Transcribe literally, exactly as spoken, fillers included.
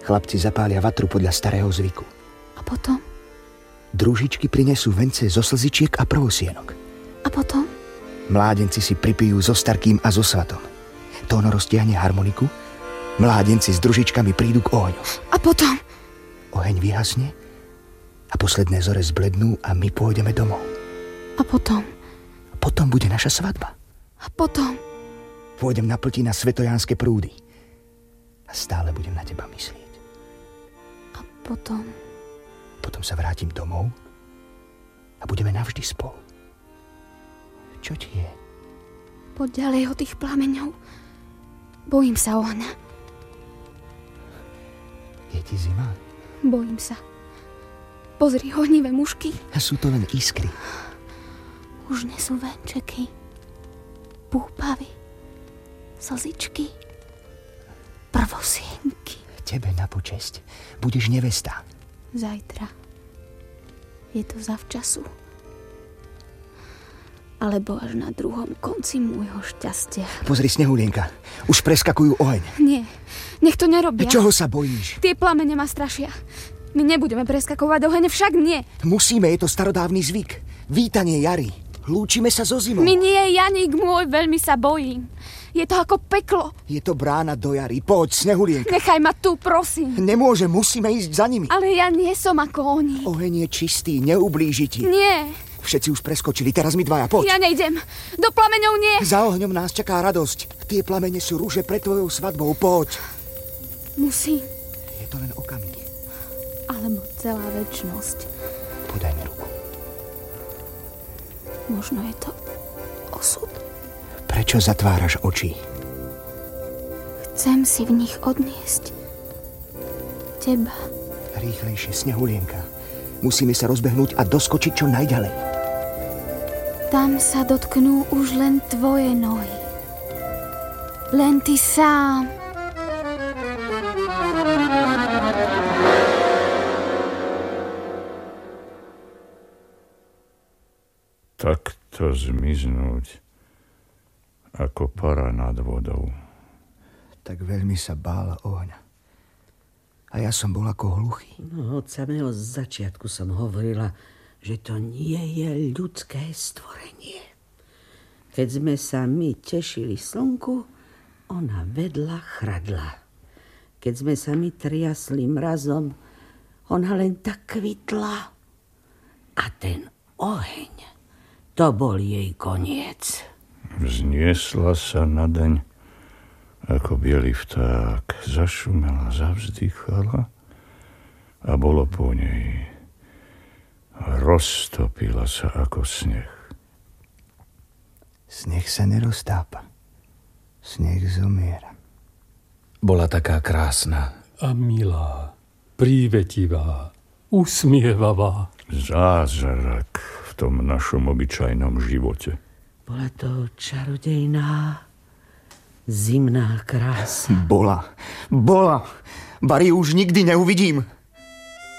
Chlapci zapália vatru podľa starého zvyku. A potom? Družičky prinesú vence zo slzičiek a prvosienok. A potom? Mládenci si pripijú so starkým a so svatom. Tóno roztiahne harmoniku. Mládenci s družičkami prídu k ohňu. A potom? Oheň vyhasne a posledné zore zblednú a my pôjdeme domov. A potom? A potom bude naša svadba. A potom? Pôjdem na plti na svetojánske prúdy. A stále budem na teba myslieť. A potom? Potom sa vrátim domov a budeme navždy spolu. Čo ti je? Poď ďalej od tých plameňov. Bojím sa ohňa. Je ti zima? Bojím sa. Pozri, ohnivé mušky. A sú to len iskry. Už nie sú venčeky. Púpavy. Slzičky. Prvosienky. Tebe na počesť. Budeš nevesta. Zajtra. Je to zavčasu. Alebo až na druhom konci môjho šťastia. Pozri, Snehulienka. Už preskakujú oheň. Nie. Nech to nerobia. Čoho sa bojíš? Tie plamene ma strašia. My nebudeme preskakovať oheň, však nie. Musíme, je to starodávny zvyk. Vítanie jary. Lúčime sa so zimou. My nie, Janík môj, veľmi sa bojím. Je to ako peklo. Je to brána do jary. Poď, Snehulienka. Nechaj ma tu, prosím. Nemôže, musíme ísť za nimi. Ale ja nie som ako oni. Oheň je čistý, neublíži ti. Nie. Všetci už preskočili, teraz my dvaja, poď. Ja nejdem. Do plameňov nie. Za ohňom nás čaká radosť. Tie plamene sú rúže pred tvojou svadbou, poď. Musím. Je to len okamih. Alebo celá večnosť. Podaj mi ruku. Možno je to osud. Prečo zatváraš oči? Chcem si v nich odniesť teba. Rýchlejšie, Snehulienka. Musíme sa rozbehnúť a doskočiť čo najďalej. Tam sa dotknú už len tvoje nohy. Len ty sám. Takto zmiznúť ako para nad vodou. Tak veľmi sa bála ohňa. A ja som bol ako hluchý. No, od samého začiatku som hovorila, že to nie je ľudské stvorenie. Keď sme sa my tešili slnku, ona vedľa chradla. Keď sme sa my triasli mrazom, ona len tak kvitla. A ten oheň, to bol jej koniec. Vzniesla sa na deň ako biely vták, zašumela, zavzdychala a bolo po nej. Roztopila sa ako sneh. Sneh sa neroztápa. Sneh zomiera. Bola taká krásna. A milá, prívetivá, usmievavá. Zázrak v tom našom obyčajnom živote. Bola to čarodejná zimná krása. Bola, bola. Bari už nikdy neuvidím.